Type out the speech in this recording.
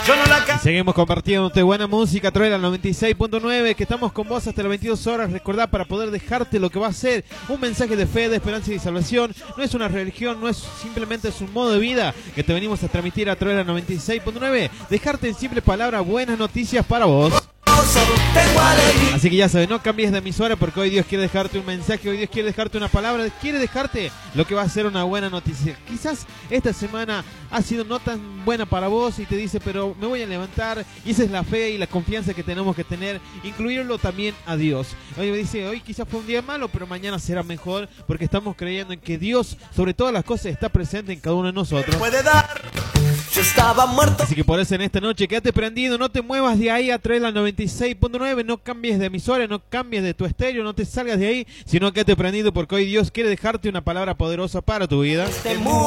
Y seguimos compartiéndote buena música a través de la 96.9, que estamos con vos hasta las 22 horas. Recordá, para poder dejarte lo que va a ser un mensaje de fe, de esperanza y de salvación. No es una religión, no es simplemente, es un modo de vida que te venimos a transmitir a través de la 96.9. Dejarte en simple palabra buenas noticias para vos. Así que ya sabes, no cambies de emisora, porque hoy Dios quiere dejarte un mensaje, hoy Dios quiere dejarte una palabra, quiere dejarte lo que va a ser una buena noticia. Quizás esta semana ha sido no tan buena para vos y te dice, pero me voy a levantar, y esa es la fe y la confianza que tenemos que tener, incluirlo también a Dios. Hoy me dice, hoy quizás fue un día malo, pero mañana será mejor, porque estamos creyendo en que Dios, sobre todas las cosas, está presente en cada uno de nosotros. Puede dar. Yo estaba muerto. Así que por eso en esta noche quédate prendido, no te muevas de ahí a través de la 96.9, no cambies de emisora, no cambies de tu estéreo, no te salgas de ahí, sino quédate prendido, porque hoy Dios quiere dejarte una palabra poderosa para tu vida.